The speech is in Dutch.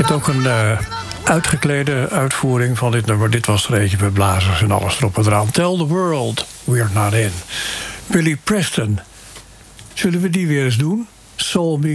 hebt ook een uitgeklede uitvoering van dit nummer. Dit was er eentje met blazers en alles erop en eraan. Tell the world we're not in. Billy Preston. Zullen we die weer eens doen? Soul